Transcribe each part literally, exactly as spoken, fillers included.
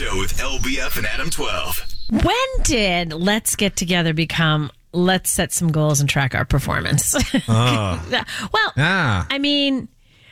Show with L B F and Adam twelve. When did Let's Get Together become let's set some goals and track our performance? Oh. well, ah. I mean,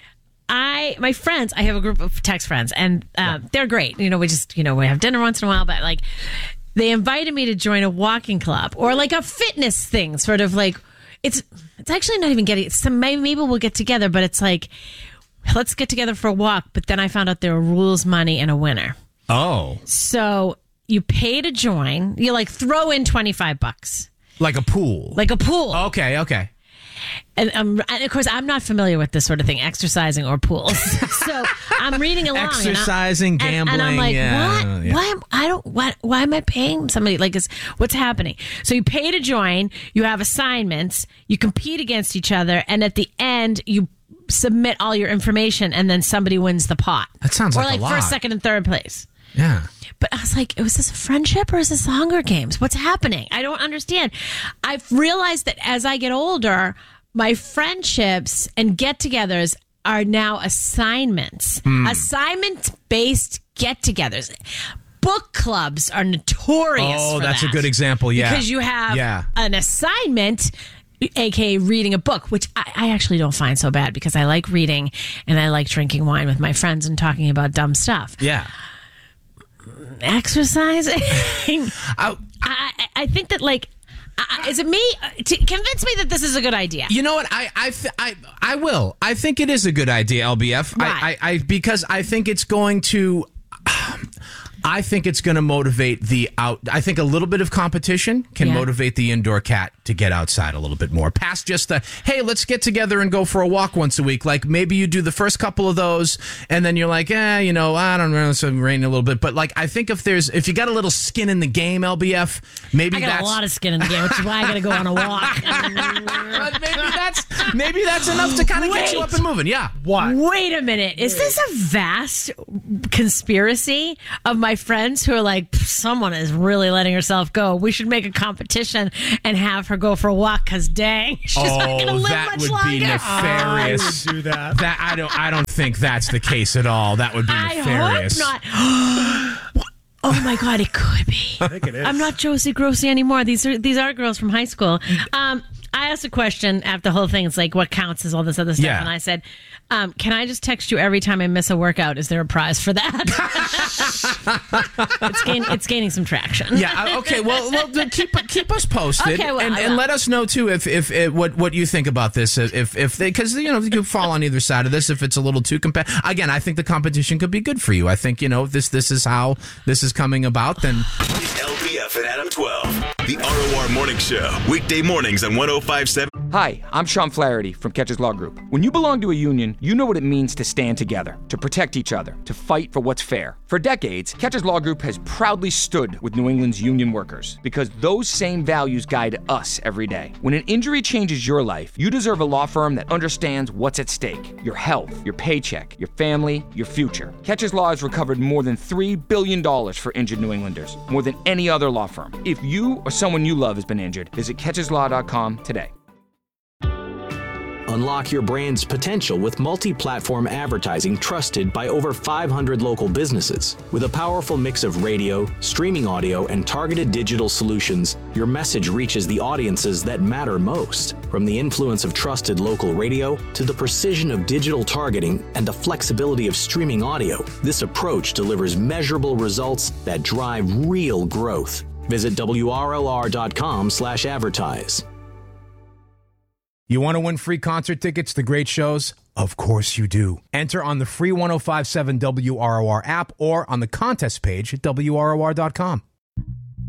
I my friends, I have a group of text friends, and uh, yeah. they're great. You know, we just, you know, we have dinner once in a while, but like they invited me to join a walking club or like a fitness thing, sort of like it's it's actually not even getting some maybe, maybe we'll get together, but it's like let's get together for a walk. But then I found out there were rules, money, and a winner. Oh. So you pay to join. You like throw in twenty-five bucks. Like a pool. Like a pool. Okay, okay. And, um, and of course, I'm not familiar with this sort of thing, exercising or pools. So I'm reading along. Exercising, and gambling. And, and I'm like, yeah, what? Yeah. Why? Am, I don't. What? Why am I paying somebody? Like, is what's happening? So you pay to join. You have assignments. You compete against each other, and at the end, you submit all your information, and then somebody wins the pot. That sounds or like, like a lot. first, second, and third place. Yeah. But I was like, was this a friendship or is this the Hunger Games? What's happening? I don't understand. I've realized that as I get older, my friendships and get-togethers are now assignments. Mm. Assignment-based get-togethers. Book clubs are notorious oh, for that's that. a good example, yeah. Because you have yeah. an assignment, a k a reading a book, which I, I actually don't find so bad because I like reading and I like drinking wine with my friends and talking about dumb stuff. Yeah. Exercising. I, I, I think that, like, I, is it me? To convince me that this is a good idea. You know what? I I, th- I I will. I think it is a good idea, L B F. Right. I, I, I because I think it's going to. I think it's going to motivate the out. I think a little bit of competition can yeah. motivate the indoor cat to get outside a little bit more. Past just the, hey, let's get together and go for a walk once a week. Like maybe you do the first couple of those and then you're like, eh, you know, I don't know, it's raining a little bit. But like, I think if there's, if you got a little skin in the game, L B F, maybe I got that's a lot of skin in the game, which is why I got to go on a walk. But maybe that's, maybe that's enough to kind of get you up and moving. Yeah. What? Wait a minute. Is this a vast conspiracy of my friends who are like, someone is really letting herself go? We should make a competition and have her go for a walk because dang, she's oh, not going to live that much would longer. be nefarious. I would do that. That I don't. I don't think that's the case at all. That would be I nefarious. hope not. Oh my God, it could be. I think it is. I'm not Josie Grossi anymore. These are these are girls from high school. Um, I asked a question after the whole thing. It's like, what counts is all this other stuff. Yeah. And I said, um, can I just text you every time I miss a workout? Is there a prize for that? it's, gain, it's gaining some traction. Yeah. Okay. Well, well, then keep keep us posted, Okay, well, and, I and will. let us know too if if, if what what you think about this. If if they because you know you can fall on either side of this. If it's a little too competitive, again, I think the competition could be good for you. I think you know this this is how this is coming about. Then L B F and Adam twelve, the R O R Morning Show, weekday mornings on one oh five point seven. Hi, I'm Sean Flaherty from Catches Law Group. When you belong to a union, you know what it means to stand together, to protect each other, to fight for what's fair. For decades, Catches Law Group has proudly stood with New England's union workers because those same values guide us every day. When an injury changes your life, you deserve a law firm that understands what's at stake: your health, your paycheck, your family, your future. Catches Law has recovered more than three billion dollars for injured New Englanders, more than any other law firm. If you or someone you love has been injured, visit catches law dot com today. Unlock your brand's potential with multi-platform advertising trusted by over five hundred local businesses. With a powerful mix of radio, streaming audio, and targeted digital solutions, your message reaches the audiences that matter most. From the influence of trusted local radio to the precision of digital targeting and the flexibility of streaming audio, this approach delivers measurable results that drive real growth. Visit W R L R dot com slash advertise. you want to win free concert tickets to great shows? Of course you do. Enter on the free one oh five point seven W R O R app or on the contest page at W R O R dot com.